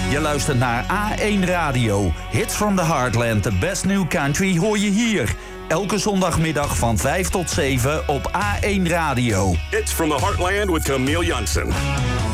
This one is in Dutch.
Je luistert naar A1 Radio. Hits from the Heartland, the best new country hoor je hier. Elke zondagmiddag van 5 tot 7 op A1 Radio. Hits from the Heartland with Camille Jansen.